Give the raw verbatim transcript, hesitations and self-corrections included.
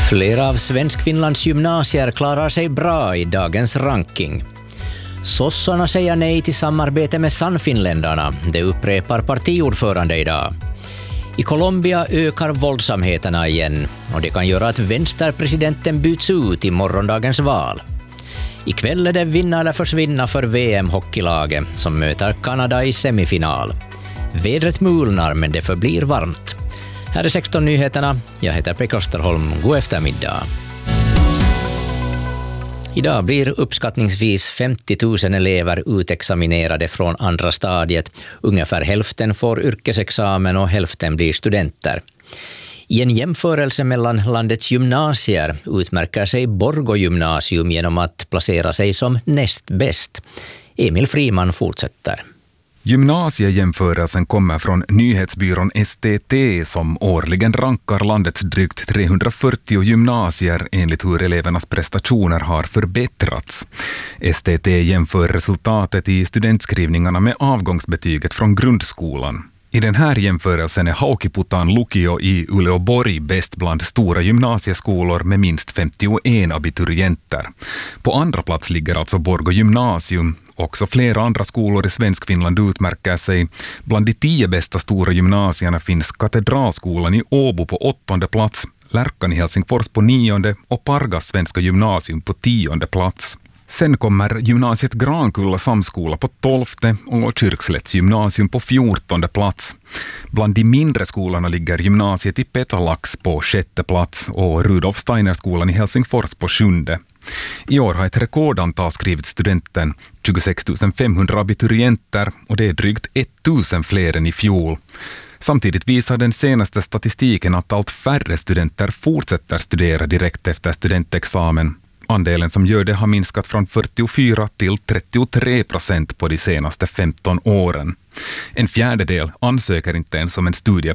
Flera av Svenskfinlands gymnasier klarar sig bra i dagens ranking. Sossarna säger nej till samarbete med Sannfinländarna. Det upprepar partiordförande idag. I Colombia ökar våldsamheterna igen och det kan göra att vänsterpresidenten byts ut i morgondagens val. Ikväll är det vinna eller försvinna för V M-hockeylaget som möter Kanada i semifinal. Vädret mulnar men det förblir varmt. Här är sexton nyheterna. Jag heter Pekka Österholm. God eftermiddag. Idag blir uppskattningsvis femtio tusen elever utexaminerade från andra stadiet. Ungefär hälften får yrkesexamen och hälften blir studenter. I en jämförelse mellan landets gymnasier utmärker sig Borgå gymnasium genom att placera sig som näst bäst. Emil Friman fortsätter. Gymnasiejämförelsen kommer från nyhetsbyrån S T T som årligen rankar landets drygt trehundrafyrtio gymnasier enligt hur elevernas prestationer har förbättrats. S T T jämför resultatet i studentskrivningarna med avgångsbetyget från grundskolan. I den här jämförelsen är Haukiputaan lukio i Uleåborg bäst bland stora gymnasieskolor med minst femtioen abiturienter. På andra plats ligger alltså Borgå gymnasium. Också flera andra skolor i Svenskfinland utmärker sig. Bland de tio bästa stora gymnasierna finns Katedralskolan i Åbo på åttonde plats, Lärkan i Helsingfors på nionde och Pargas svenska gymnasium på tionde plats. Sen kommer gymnasiet Grankulla samskola på tolfte och Kyrkslätts gymnasium på fjortonde plats. Bland de mindre skolorna ligger gymnasiet i Petalax på sjätte plats och Rudolf Steiner-skolan i Helsingfors på sjunde. I år har ett rekordantal skrivit studenten, tjugosex tusen femhundra abiturienter, och det är drygt tusen fler än i fjol. Samtidigt visar den senaste statistiken att allt färre studenter fortsätter studera direkt efter studentexamen. Andelen som gör det har minskat från fyrtiofyra till trettiotre procent på de senaste femton åren. En fjärdedel ansöker inte ens om en studieplats